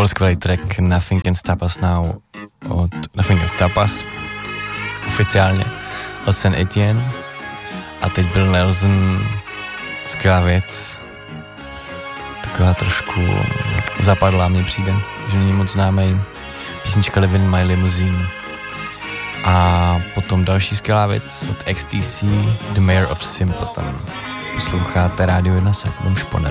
byl skvělý track Nothing Can Stop Us Now od Nothing Can Stop Us oficiálně od Saint Etienne. A teď byl Nelson, skvělá věc, taková trošku zapadlá mně přijde, že není moc známej, písnička Living My Limousine. A potom další skvělá věc od XTC, The Mayor of Simpleton. Posloucháte Rádio 1 s Jakubem Šponerem.